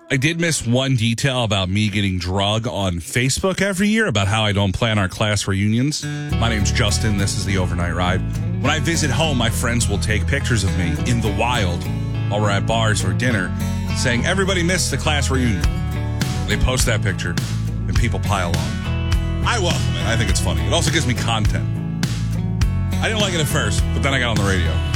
I did miss one detail about me getting drug on Facebook every year about how I don't plan our class reunions. My name's Justin. This is the Overnight Ride. When I visit home, my friends will take pictures of me in the wild while we're at bars or dinner saying, everybody missed the class reunion. They post that picture and people pile on. I welcome it. I think it's funny. It also gives me content. I didn't like it at first, but then I got on the radio.